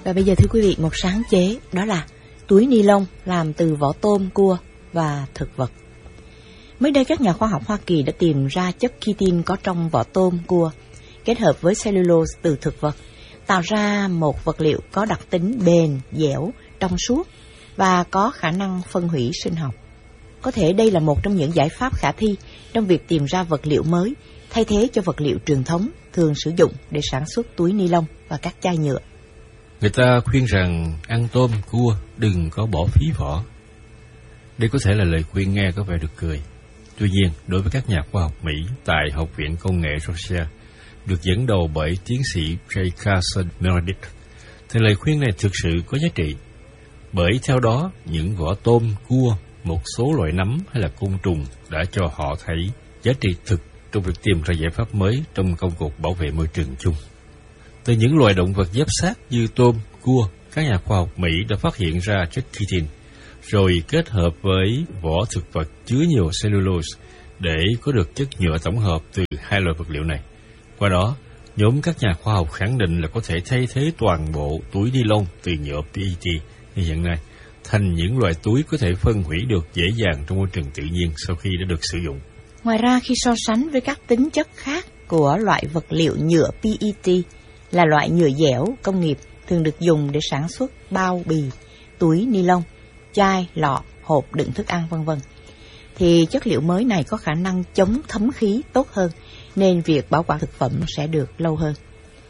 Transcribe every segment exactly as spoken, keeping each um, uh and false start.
Và bây giờ thưa quý vị, một sáng chế đó là túi ni lông làm từ vỏ tôm, cua và thực vật. Mới đây các nhà khoa học Hoa Kỳ đã tìm ra chất chitin có trong vỏ tôm, cua kết hợp với cellulose từ thực vật, tạo ra một vật liệu có đặc tính bền, dẻo, trong suốt và có khả năng phân hủy sinh học. Có thể đây là một trong những giải pháp khả thi trong việc tìm ra vật liệu mới thay thế cho vật liệu truyền thống thường sử dụng để sản xuất túi ni lông và các chai nhựa. Người ta khuyên rằng ăn tôm, cua đừng có bỏ phí vỏ. Đây có thể là lời khuyên nghe có vẻ được cười. Tuy nhiên, đối với các nhà khoa học Mỹ tại Học viện Công nghệ Georgia, được dẫn đầu bởi tiến sĩ J. Carson Meredith, thì lời khuyên này thực sự có giá trị. Bởi theo đó, những vỏ tôm, cua, một số loại nấm hay là côn trùng đã cho họ thấy giá trị thực trong việc tìm ra giải pháp mới trong công cuộc bảo vệ môi trường chung. Từ những loài động vật giáp xác như tôm, cua, các nhà khoa học Mỹ đã phát hiện ra chất chitin, rồi kết hợp với vỏ thực vật chứa nhiều cellulose để có được chất nhựa tổng hợp từ hai loại vật liệu này. Qua đó, nhóm các nhà khoa học khẳng định là có thể thay thế toàn bộ túi ni lông từ nhựa pê e tê như hiện nay thành những loại túi có thể phân hủy được dễ dàng trong môi trường tự nhiên sau khi đã được sử dụng. Ngoài ra, khi so sánh với các tính chất khác của loại vật liệu nhựa pê e tê là loại nhựa dẻo công nghiệp thường được dùng để sản xuất bao bì, túi ni lông, chai, lọ, hộp đựng thức ăn vân vân, thì chất liệu mới này có khả năng chống thấm khí tốt hơn, nên việc bảo quản thực phẩm sẽ được lâu hơn.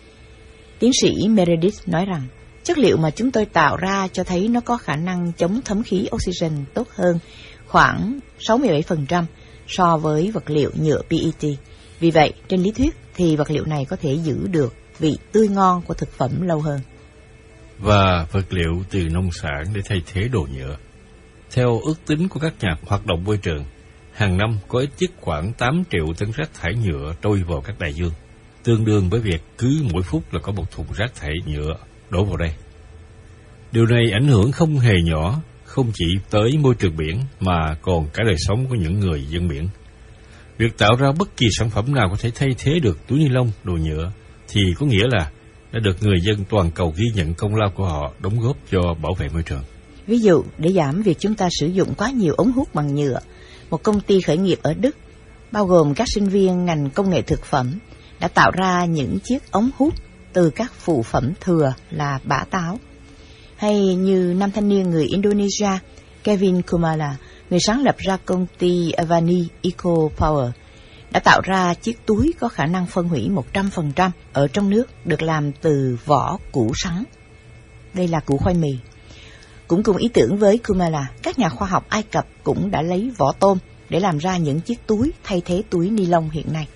Tiến sĩ Meredith nói rằng, chất liệu mà chúng tôi tạo ra cho thấy nó có khả năng chống thấm khí oxygen tốt hơn khoảng sáu mươi bảy phần trăm so với vật liệu nhựa pê e tê. Vì vậy, trên lý thuyết thì vật liệu này có thể giữ được vị tươi ngon của thực phẩm lâu hơn. Và vật liệu từ nông sản để thay thế đồ nhựa. Theo ước tính của các nhà hoạt động môi trường, hàng năm có ít nhất khoảng tám triệu tấn rác thải nhựa trôi vào các đại dương, tương đương với việc cứ mỗi phút là có một thùng rác thải nhựa đổ vào đây. Điều này ảnh hưởng không hề nhỏ, không chỉ tới môi trường biển mà còn cả đời sống của những người dân biển. Việc tạo ra bất kỳ sản phẩm nào có thể thay thế được túi ni lông, đồ nhựa thì có nghĩa là đã được người dân toàn cầu ghi nhận công lao của họ đóng góp cho bảo vệ môi trường. Ví dụ, để giảm việc chúng ta sử dụng quá nhiều ống hút bằng nhựa, một công ty khởi nghiệp ở Đức, bao gồm các sinh viên ngành công nghệ thực phẩm, đã tạo ra những chiếc ống hút từ các phụ phẩm thừa là bã táo. Hay như nam thanh niên người Indonesia, Kevin Kumala, người sáng lập ra công ty Avani Eco Power, đã tạo ra chiếc túi có khả năng phân hủy một trăm phần trăm ở trong nước, được làm từ vỏ củ sắn. Đây là củ khoai mì. Cũng cùng ý tưởng với Kumala, các nhà khoa học Ai Cập cũng đã lấy vỏ tôm để làm ra những chiếc túi thay thế túi ni lông hiện nay.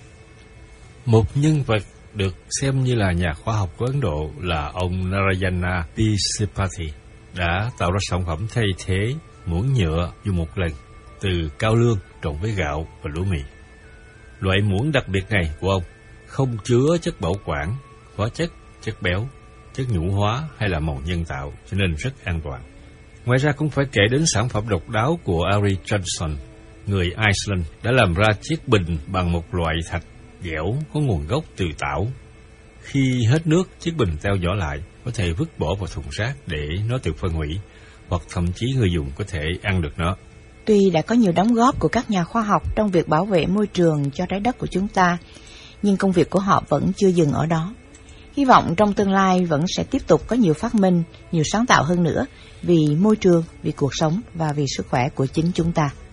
Một nhân vật được xem như là nhà khoa học của Ấn Độ là ông Narayana Pisipati đã tạo ra sản phẩm thay thế muỗng nhựa dùng một lần từ cao lương trộn với gạo và lúa mì. Loại muỗng đặc biệt này của ông không chứa chất bảo quản, hóa chất, chất béo, chất nhũ hóa hay là màu nhân tạo, cho nên rất an toàn. Ngoài ra cũng phải kể đến sản phẩm độc đáo của Ari Johnson, người Iceland, đã làm ra chiếc bình bằng một loại thạch dẻo có nguồn gốc từ tảo. Khi hết nước, chiếc bình teo vỏ lại, có thể vứt bỏ vào thùng rác để nó tự phân hủy, hoặc thậm chí người dùng có thể ăn được nó. Tuy đã có nhiều đóng góp của các nhà khoa học trong việc bảo vệ môi trường cho trái đất của chúng ta, nhưng công việc của họ vẫn chưa dừng ở đó. Hy vọng trong tương lai vẫn sẽ tiếp tục có nhiều phát minh, nhiều sáng tạo hơn nữa vì môi trường, vì cuộc sống và vì sức khỏe của chính chúng ta.